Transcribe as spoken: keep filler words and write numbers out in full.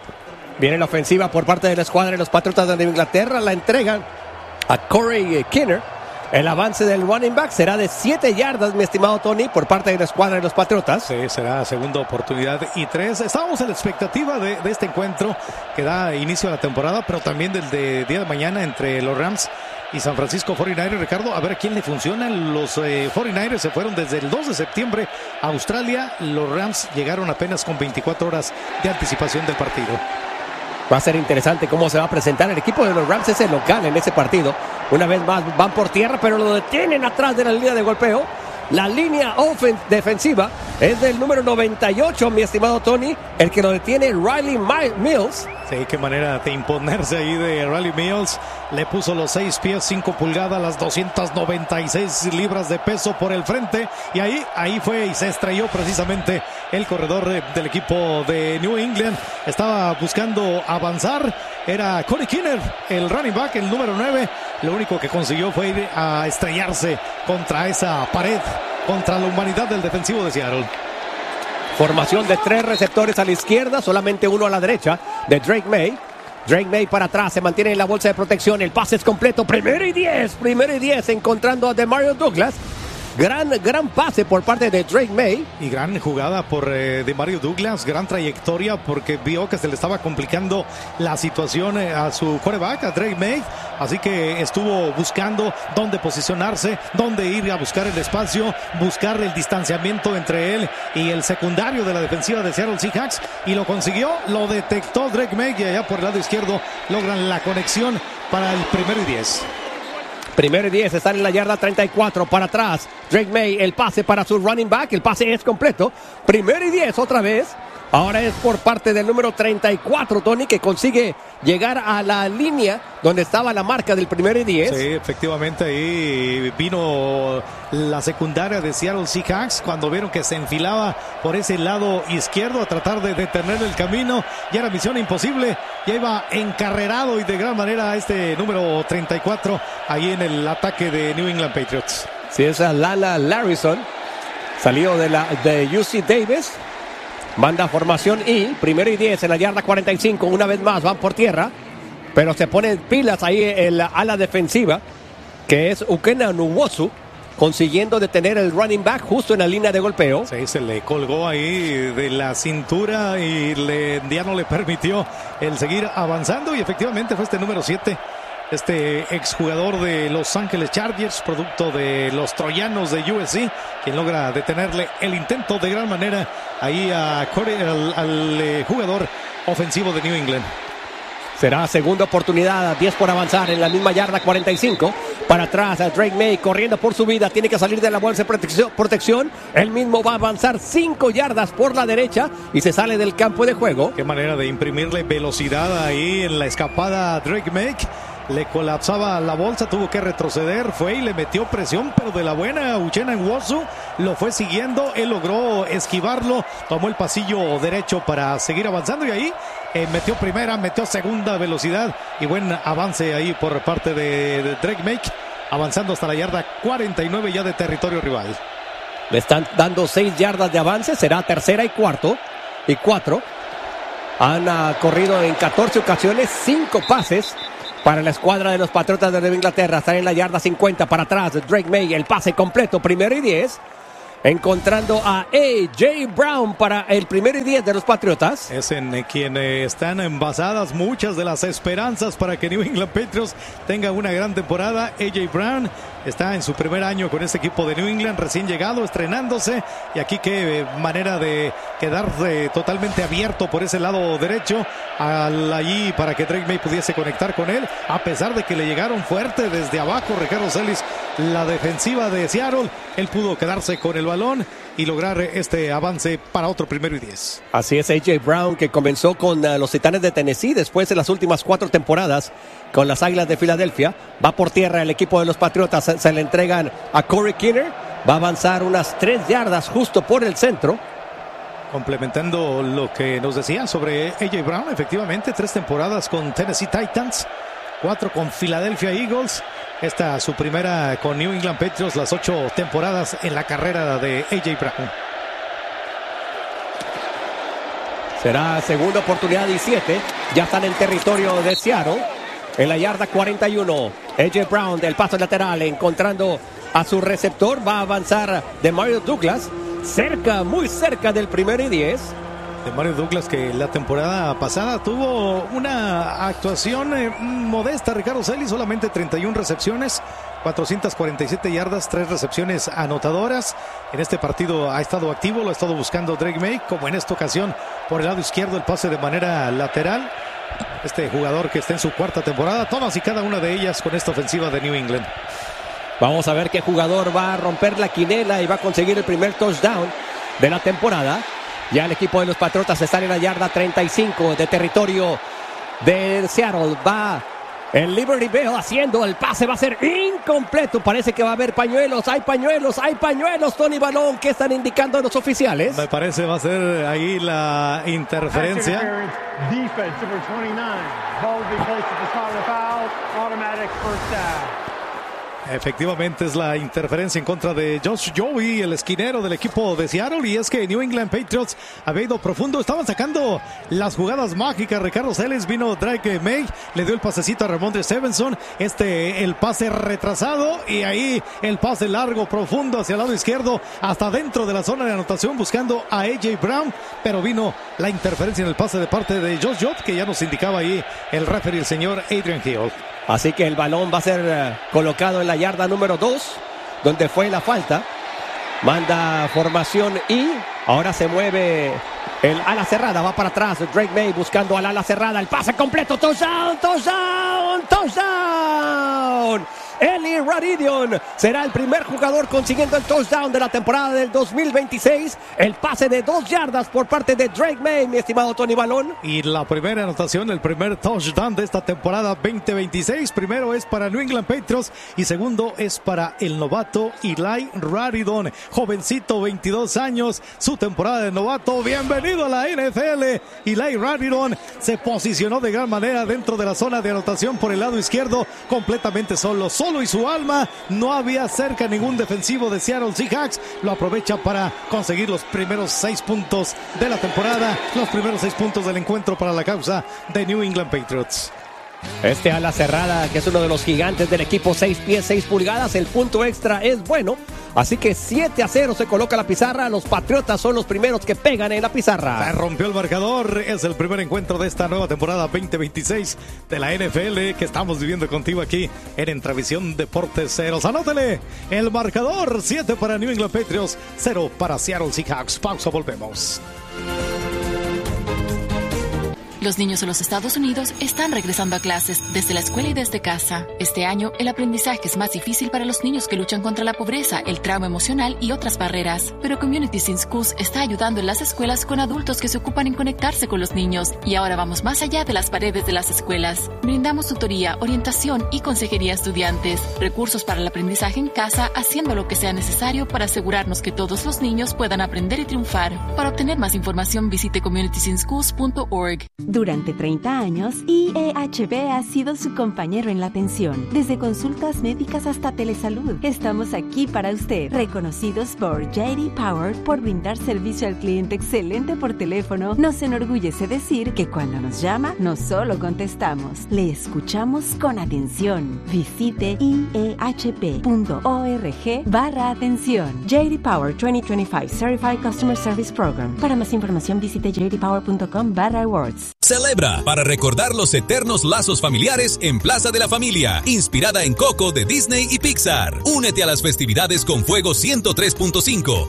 Viene la ofensiva por parte de la escuadra de los Patriotas de Nueva Inglaterra. La entregan a Corey Kinner. El avance del running back será de siete yardas, mi estimado Tony, por parte de la escuadra de los Patriotas. Sí, será segunda oportunidad y tres. Estábamos en la expectativa de, de este encuentro que da inicio a la temporada, pero también del de día de mañana entre los Rams y San Francisco cuarenta y nueve ers. Ricardo, a ver a quién le funcionan. Los eh, cuarenta y nueve ers se fueron desde el dos de septiembre a Australia. Los Rams llegaron apenas con veinticuatro horas de anticipación del partido. Va a ser interesante cómo se va a presentar. El equipo de los Rams es el local en ese partido. Una vez más van por tierra, pero lo detienen atrás de la línea de golpeo. La línea ofen- defensiva es del número noventa y ocho, mi estimado Tony. El que lo detiene, Riley Mills. Sí, qué manera de imponerse ahí de Riley Mills. Le puso los seis pies, cinco pulgadas, las doscientas noventa y seis libras de peso por el frente. Y ahí, ahí fue y se estrelló precisamente el corredor del equipo de New England. Estaba buscando avanzar. Era Corey Kinner, el running back, el número nueve. Lo único que consiguió fue ir a estrellarse contra esa pared, contra la humanidad del defensivo de Seattle. Formación de tres receptores a la izquierda, solamente uno a la derecha de Drake May. Drake May para atrás, se mantiene en la bolsa de protección. El pase es completo, primero y diez, primero y diez, encontrando a Demario Douglas. Gran, gran pase por parte de Drake May. Y gran jugada por eh, Demario Douglas, gran trayectoria porque vio que se le estaba complicando la situación eh, a su quarterback, a Drake May. Así que estuvo buscando dónde posicionarse, dónde ir a buscar el espacio, buscar el distanciamiento entre él y el secundario de la defensiva de Seattle Seahawks. Y lo consiguió, lo detectó Drake May y allá por el lado izquierdo logran la conexión para el primero y diez. Primero y diez, están en la yarda treinta y cuatro, para atrás. Drake May, el pase para su running back, el pase es completo. Primero y diez otra vez. Ahora es por parte del número treinta y cuatro, Tony, que consigue llegar a la línea donde estaba la marca del primero y diez. Sí, efectivamente, ahí vino la secundaria de Seattle Seahawks cuando vieron que se enfilaba por ese lado izquierdo a tratar de detener el camino. Ya era misión imposible, ya iba encarrerado y de gran manera este número treinta y cuatro ahí en el ataque de New England Patriots. Sí, es Lala Larrison, salido de, la, de U C Davis. Manda formación y primero y diez en la yarda cuarenta y cinco. Una vez más van por tierra, pero se ponen pilas ahí en la ala defensiva, que es Ukena Nwosu, consiguiendo detener el running back justo en la línea de golpeo. Sí, se le colgó ahí de la cintura y le, ya no le permitió el seguir avanzando. Y efectivamente fue este número siete, este exjugador de Los Ángeles Chargers, producto de los troyanos de U S C, quien logra detenerle el intento de gran manera ahí a Corey, al, al eh, jugador ofensivo de New England. Será segunda oportunidad, diez por avanzar en la misma yarda cuarenta y cinco. Para atrás a Drake May corriendo por su vida, tiene que salir de la bolsa de protección, protección. Él mismo va a avanzar cinco yardas por la derecha y se sale del campo de juego. Qué manera de imprimirle velocidad ahí en la escapada a Drake May. Le colapsaba la bolsa, tuvo que retroceder, fue y le metió presión, pero de la buena. Uchenna Nwosu lo fue siguiendo, él logró esquivarlo, tomó el pasillo derecho para seguir avanzando y ahí eh, metió primera, metió segunda velocidad y buen avance ahí por parte de, de Drake May, avanzando hasta la yarda cuarenta y nueve ya de territorio rival. Le están dando seis yardas de avance, será tercera y cuarto y cuatro. Han uh, corrido en catorce ocasiones, cinco pases para la escuadra de los Patriotas de Nueva Inglaterra. Están en la yarda cincuenta, para atrás Drake May, el pase completo, primero y diez. Encontrando a A J Brown para el primero y diez de los Patriotas. Es en quien eh, están envasadas muchas de las esperanzas para que New England Patriots tenga una gran temporada. A J Brown está en su primer año con este equipo de New England, recién llegado, estrenándose. Y aquí qué eh, manera de quedar eh, totalmente abierto por ese lado derecho al, allí para que Drake May pudiese conectar con él. A pesar de que le llegaron fuerte desde abajo Ricardo Celis, la defensiva de Seattle, él pudo quedarse con el balón y lograr este avance para otro primero y diez. Así es, A J Brown, que comenzó con uh, los Titanes de Tennessee, después de las últimas cuatro temporadas con las Águilas de Filadelfia. Va por tierra el equipo de los Patriotas, se, se le entregan a Corey Kinner, va a avanzar unas tres yardas justo por el centro. Complementando lo que nos decían sobre A J Brown, efectivamente tres temporadas con Tennessee Titans, cuatro con Philadelphia Eagles. Esta su primera con New England Patriots, las ocho temporadas en la carrera de A J Brown. Será segunda oportunidad y siete. Ya están en territorio de Seattle. En la yarda cuarenta y uno. A J Brown del paso lateral encontrando a su receptor. Va a avanzar de Mario Douglas. Cerca, muy cerca del primero y diez. De Mario Douglas, que la temporada pasada tuvo una actuación eh, modesta. Ricardo Celis, solamente treinta y una recepciones, cuatrocientas cuarenta y siete yardas, tres recepciones anotadoras. En este partido ha estado activo, lo ha estado buscando Drake Maye, como en esta ocasión por el lado izquierdo, el pase de manera lateral. Este jugador que está en su cuarta temporada, todas y cada una de ellas con esta ofensiva de New England. Vamos a ver qué jugador va a romper la quinela y va a conseguir el primer touchdown de la temporada. Ya el equipo de los Patriotas está en la yarda treinta y cinco de territorio de Seattle. Va el Liberty Bell haciendo el pase, va a ser incompleto. Parece que va a haber pañuelos, hay pañuelos, hay pañuelos, Tony Balón. ¿Qué están indicando los oficiales? Me parece va a ser ahí la interferencia. Efectivamente es la interferencia en contra de Josh Joey, el esquinero del equipo de Seattle. Y es que New England Patriots había ido profundo, estaban sacando las jugadas mágicas. Ricardo Celis, vino Drake Maye, le dio el pasecito a Ramondre Stevenson, este el pase retrasado y ahí el pase largo, profundo hacia el lado izquierdo, hasta dentro de la zona de anotación buscando a A J Brown, pero vino la interferencia en el pase de parte de Josh Job, que ya nos indicaba ahí el referee, el señor Adrian Hill. Así que el balón va a ser uh, colocado en la yarda número dos, donde fue la falta. Manda formación y ahora se mueve el ala cerrada, va para atrás. Drake Maye buscando al ala cerrada, el pase completo, touchdown, touchdown, touchdown. Eli Radidion será el primer jugador consiguiendo el touchdown de la temporada del dos mil veintiséis. El pase de dos yardas por parte de Drake Maye, mi estimado Tony Balón. Y la primera anotación, el primer touchdown de esta temporada veinte veintiséis. Primero es para New England Patriots y segundo es para el novato Eli Radidion. Jovencito, veintidós años, su temporada de novato. Bienvenido a la N F L. Eli Radidion se posicionó de gran manera dentro de la zona de anotación por el lado izquierdo, completamente solo. Solo y su alma, no había cerca ningún defensivo de Seattle Seahawks. Lo aprovecha para conseguir los primeros seis puntos de la temporada, los primeros seis puntos del encuentro para la causa de New England Patriots. Este ala cerrada, que es uno de los gigantes del equipo, seis pies, seis pulgadas. El punto extra es bueno. Así que siete a cero se coloca la pizarra. Los Patriotas son los primeros que pegan en la pizarra. Se rompió el marcador. Es el primer encuentro de esta nueva temporada veinte veintiséis de la N F L que estamos viviendo contigo aquí en Entravisión Deportes Ceros. Anótele el marcador. siete para New England Patriots, cero para Seattle Seahawks. Pausa, volvemos. Los niños en los Estados Unidos están regresando a clases desde la escuela y desde casa. Este año, el aprendizaje es más difícil para los niños que luchan contra la pobreza, el trauma emocional y otras barreras. Pero Communities in Schools está ayudando en las escuelas con adultos que se ocupan en conectarse con los niños. Y ahora vamos más allá de las paredes de las escuelas. Brindamos tutoría, orientación y consejería a estudiantes. Recursos para el aprendizaje en casa, haciendo lo que sea necesario para asegurarnos que todos los niños puedan aprender y triunfar. Para obtener más información, visite communities in schools punto org. Durante treinta años, I E H B ha sido su compañero en la atención. Desde consultas médicas hasta telesalud, estamos aquí para usted. Reconocidos por J D Power por brindar servicio al cliente excelente por teléfono, nos enorgullece decir que cuando nos llama, no solo contestamos, le escuchamos con atención. Visite I E H P punto org barra atención. J D Power dos mil veinticinco Certified Customer Service Program. Para más información, visite j d power punto com barra awards. Celebra para recordar los eternos lazos familiares en Plaza de la Familia, inspirada en Coco de Disney y Pixar. Únete a las festividades con Fuego ciento tres punto cinco,